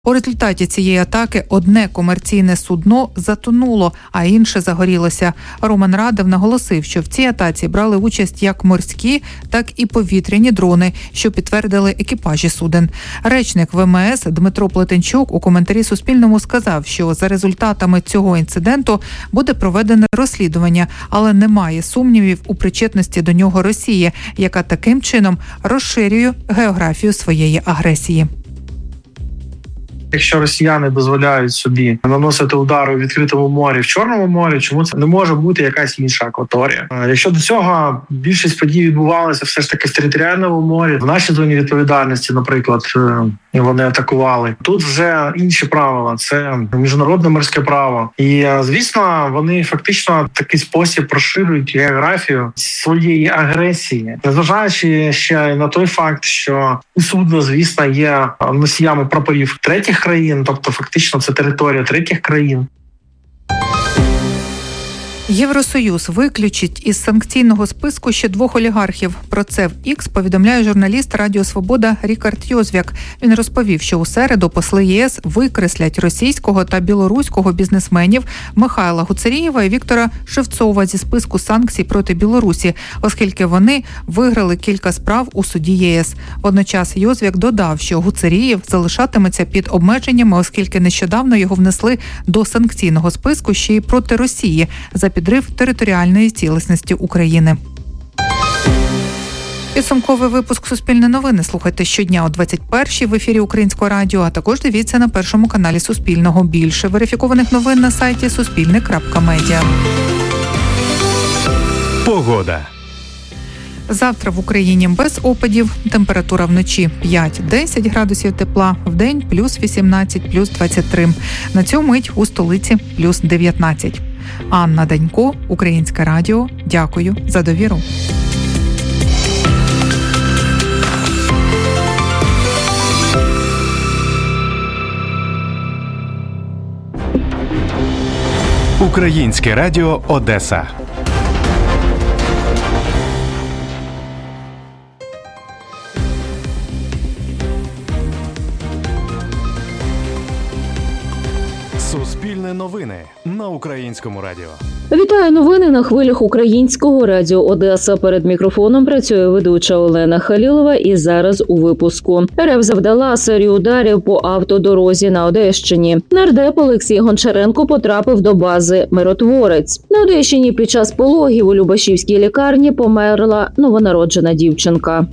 У результаті цієї атаки одне комерційне судно затонуло, а інше загорілося. Роман Радев наголосив, що в цій атаці брали участь як морські, так і повітряні дрони, що підтвердили екіпажі суден. Речник ВМС Дмитро Плетенчук у коментарі Суспільному сказав, що за результатами цього інциденту буде проведене розслідування, але немає сумнівів у причетності до нього Росії, яка таким чином розширює географію своєї агресії. Якщо росіяни дозволяють собі наносити удари у відкритому морі, в Чорному морі, чому це не може бути якась інша акваторія? Якщо до цього більшість подій відбувалися все ж таки в територіальному морі, в нашій зоні відповідальності, наприклад, вони атакували. Тут вже інші правила, це міжнародне морське право. І, звісно, вони фактично в такий спосіб розширюють географію своєї агресії, незважаючи ще на той факт, що судно, звісно, є носіями прапорів третіх країн, тобто фактично це територія третіх країн. Євросоюз виключить із санкційного списку ще 2 олігархів. Про це в X повідомляє журналіст Радіо Свобода Рікард Йозвяк. Він розповів, що у середу посли ЄС викреслять російського та білоруського бізнесменів Михайла Гуцерієва і Віктора Шевцова зі списку санкцій проти Білорусі, оскільки вони виграли кілька справ у суді ЄС. Водночас Йозвяк додав, що Гуцерієв залишатиметься під обмеженнями, оскільки нещодавно його внесли до санкційного списку ще й проти Росії за підрив територіальної цілісності України. Підсумковий випуск «Суспільне новини» слухайте щодня о 21-й в ефірі Українського радіо, а також дивіться на першому каналі Суспільного. Більше верифікованих новин на сайті suspilne.media. Погода. Завтра в Україні без опадів. Температура вночі 5-10 градусів тепла, вдень плюс 18, плюс 23. На цю мить у столиці плюс 19. Анна Данько, Українське радіо. Дякую за довіру. Українське радіо Одеса. Суспільне новини на Українському радіо. Вітаю, новини на хвилях Українського радіо Одеса. Перед мікрофоном працює ведуча Олена Халілова і зараз у випуску. РФ завдала серію ударів по автодорозі на Одещині. Нардеп Олексій Гончаренко потрапив до бази «Миротворець». На Одещині під час пологів у Любашівській лікарні померла новонароджена дівчинка.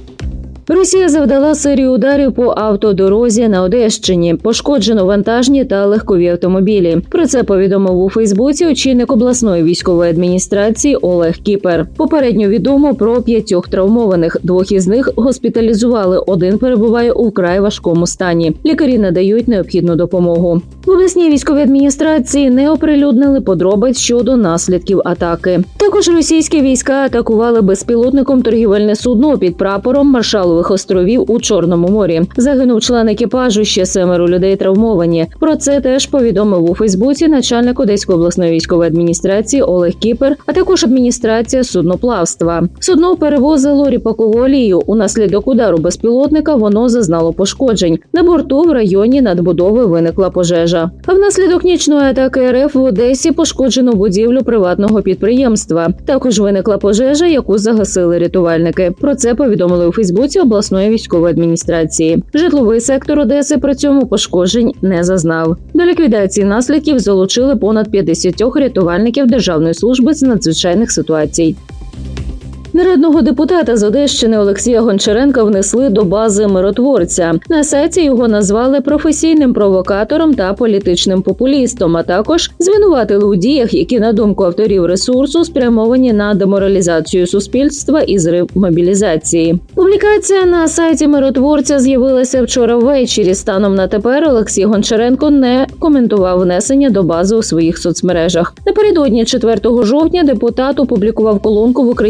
Росія завдала серію ударів по автодорозі на Одещині. Пошкоджено вантажні та легкові автомобілі. Про це повідомив у Фейсбуці очільник обласної військової адміністрації Олег Кіпер. Попередньо відомо про 5 травмованих. 2 із них госпіталізували, 1 перебуває у вкрай важкому стані. Лікарі надають необхідну допомогу. В обласній військовій адміністрації не оприлюднили подробиць щодо наслідків атаки. Також російські війська атакували безпілотником торгівельне судно під прапором Маршалових островів у Чорному морі. Загинув член екіпажу, ще 7 людей травмовані. Про це теж повідомив у Фейсбуці начальник Одеської обласної військової адміністрації Олег Кіпер, а також адміністрація судноплавства. Судно перевозило ріпакову олію. Унаслідок удару безпілотника воно зазнало пошкоджень. На борту в районі надбудови виникла пожежа. А внаслідок нічної атаки РФ в Одесі пошкоджено будівлю приватного підприємства. Також виникла пожежа, яку загасили рятувальники. Про це повідомили у Фейсбуці обласної військової адміністрації. Житловий сектор Одеси при цьому пошкоджень не зазнав. До ліквідації наслідків залучили понад 50 рятувальників Державної служби з надзвичайних ситуацій. Народного депутата з Одещини Олексія Гончаренка внесли до бази «Миротворця». На сайті його назвали професійним провокатором та політичним популістом, а також звинуватили у діях, які, на думку авторів ресурсу, спрямовані на деморалізацію суспільства і зрив мобілізації. Публікація на сайті «Миротворця» з'явилася вчора ввечері. Станом на тепер Олексій Гончаренко не коментував внесення до бази у своїх соцмережах. Напередодні 4 жовтня депутат опублікував колонку в «Українській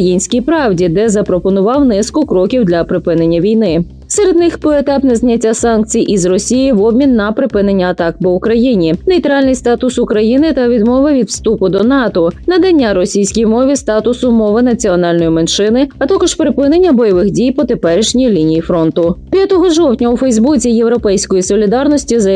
правді», де запропонував низку кроків для припинення війни. Серед них поетапне зняття санкцій із Росії в обмін на припинення атак по Україні, нейтральний статус України та відмова від вступу до НАТО, надання російській мові статусу мови національної меншини, а також припинення бойових дій по теперішній лінії фронту. 5 жовтня у Фейсбуці Європейської солідарності заявили,